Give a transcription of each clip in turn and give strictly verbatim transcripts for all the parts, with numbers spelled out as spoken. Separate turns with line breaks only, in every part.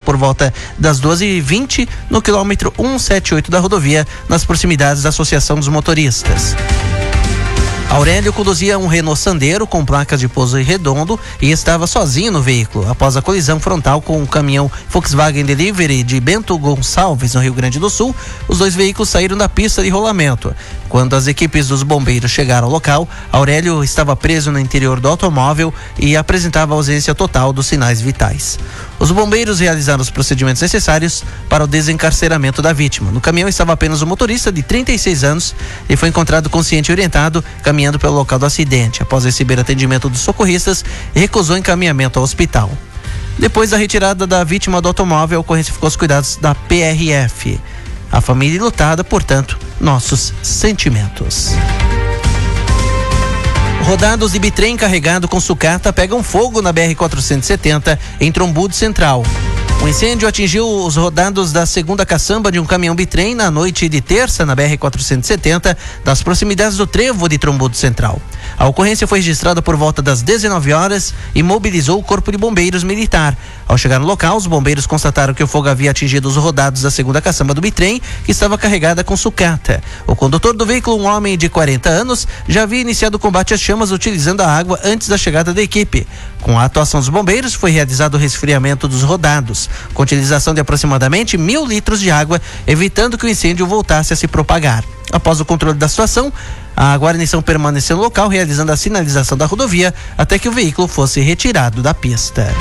por volta das doze e vinte no quilômetro cento e setenta e oito da rodovia, nas proximidades da Associação dos Motoristas. Aurélio conduzia um Renault Sandero com placas de pouso redondo e estava sozinho no veículo após a colisão frontal com um caminhão Volkswagen Delivery de Bento Gonçalves, no Rio Grande do Sul. Os dois veículos saíram da pista de rolamento. Quando as equipes dos bombeiros chegaram ao local, Aurélio estava preso no interior do automóvel e apresentava ausência total dos sinais vitais. Os bombeiros realizaram os procedimentos necessários para o desencarceramento da vítima. No caminhão estava apenas o motorista, de trinta e seis anos, e foi encontrado consciente e orientado, caminhando pelo local do acidente. Após receber atendimento dos socorristas, recusou encaminhamento ao hospital. Depois da retirada da vítima do automóvel, a ocorrência ficou aos cuidados da P R F. A família enlutada, portanto, nossos sentimentos. Rodados de bitrem carregado com sucata pegam fogo na B R quatrocentos e setenta em Trombudo Central. O incêndio atingiu os rodados da segunda caçamba de um caminhão bitrem na noite de terça na B R quatrocentos e setenta, das proximidades do trevo de Trombudo Central. A ocorrência foi registrada por volta das dezenove horas e mobilizou o Corpo de Bombeiros Militar. Ao chegar no local, os bombeiros constataram que o fogo havia atingido os rodados da segunda caçamba do bitrem, que estava carregada com sucata. O condutor do veículo, um homem de quarenta anos, já havia iniciado o combate às chamas utilizando a água antes da chegada da equipe. Com a atuação dos bombeiros, foi realizado o resfriamento dos rodados, com utilização de aproximadamente mil litros de água, evitando que o incêndio voltasse a se propagar. Após o controle da situação, a guarnição permaneceu no local, realizando a sinalização da rodovia até que o veículo fosse retirado da pista.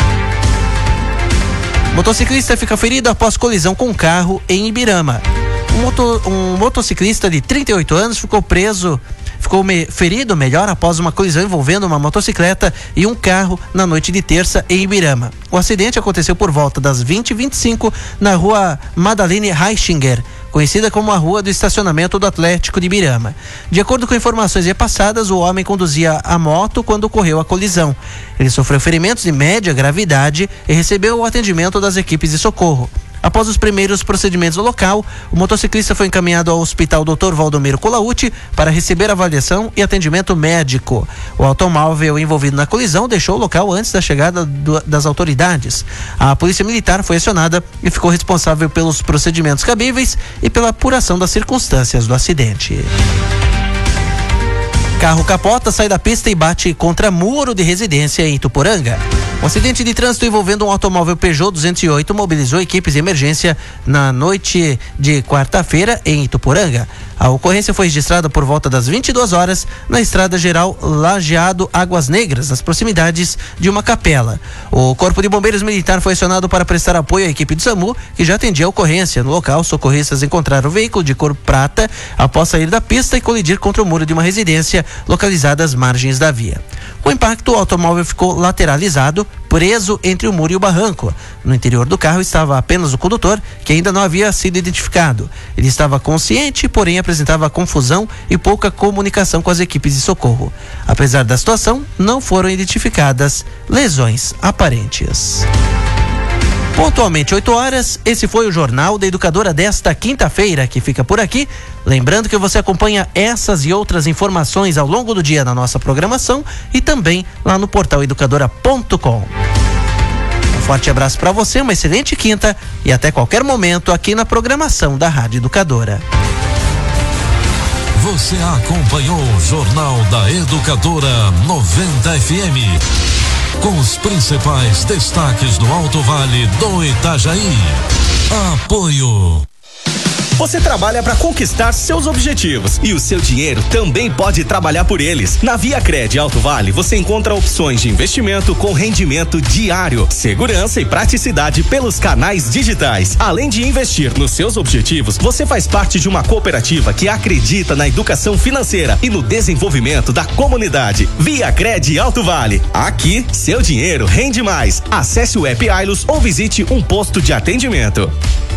Motociclista fica ferido após colisão com um carro em Ibirama. Um, moto, um motociclista de trinta e oito anos ficou preso Ficou me, ferido melhor após uma colisão envolvendo uma motocicleta e um carro na noite de terça em Ibirama. O acidente aconteceu por volta das vinte e vinte e cinco na rua Madalene Reichinger, conhecida como a Rua do Estacionamento do Atlético de Ibirama. De acordo com informações repassadas, o homem conduzia a moto quando ocorreu a colisão. Ele sofreu ferimentos de média gravidade e recebeu o atendimento das equipes de socorro. Após os primeiros procedimentos no local, o motociclista foi encaminhado ao Hospital doutor Valdomiro Colautti para receber avaliação e atendimento médico. O automóvel envolvido na colisão deixou o local antes da chegada do, das autoridades. A Polícia Militar foi acionada e ficou responsável pelos procedimentos cabíveis e pela apuração das circunstâncias do acidente. Carro capota, sai da pista e bate contra muro de residência em Ituporanga. Um acidente de trânsito envolvendo um automóvel Peugeot duzentos e oito mobilizou equipes de emergência na noite de quarta-feira em Ituporanga. A ocorrência foi registrada por volta das vinte e duas horas na Estrada Geral Lajeado Águas Negras, nas proximidades de uma capela. O Corpo de Bombeiros Militar foi acionado para prestar apoio à equipe do SAMU, que já atendia a ocorrência. No local, socorristas encontraram o veículo de cor prata após sair da pista e colidir contra o muro de uma residência localizada às margens da via. Com o impacto, o automóvel ficou lateralizado, preso entre o muro e o barranco. No interior do carro estava apenas o condutor, que ainda não havia sido identificado. Ele estava consciente, porém apresentava confusão e pouca comunicação com as equipes de socorro. Apesar da situação, não foram identificadas lesões aparentes. Pontualmente oito horas, esse foi o Jornal da Educadora desta quinta-feira, que fica por aqui. Lembrando que você acompanha essas e outras informações ao longo do dia na nossa programação e também lá no portal educadora ponto com. Um forte abraço para você, uma excelente quinta e até qualquer momento aqui na programação da Rádio Educadora.
Você acompanhou o Jornal da Educadora noventa F M. Com os principais destaques do Alto Vale do Itajaí. Apoio.
Você trabalha para conquistar seus objetivos e o seu dinheiro também pode trabalhar por eles. Na ViaCred Alto Vale você encontra opções de investimento com rendimento diário, segurança e praticidade pelos canais digitais. Além de investir nos seus objetivos, você faz parte de uma cooperativa que acredita na educação financeira e no desenvolvimento da comunidade. ViaCred Alto Vale. Aqui, seu dinheiro rende mais. Acesse o app Ailos ou visite um posto de atendimento.